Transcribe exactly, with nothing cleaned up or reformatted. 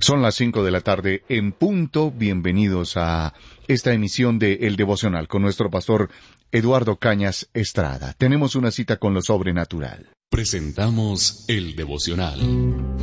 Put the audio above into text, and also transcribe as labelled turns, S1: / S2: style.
S1: Son las cinco de la tarde en punto. Bienvenidos a esta emisión de El Devocional con nuestro pastor Eduardo Cañas Estrada. Tenemos una cita con lo sobrenatural.
S2: Presentamos El Devocional.